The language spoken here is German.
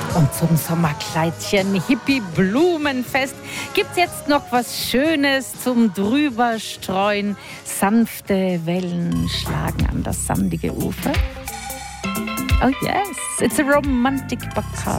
Und zum Sommerkleidchen Hippie-Blumenfest gibt's jetzt noch was Schönes zum Drüberstreuen. Sanfte Wellen schlagen an das sandige Ufer. Oh yes, it's a romantic Bacchanal.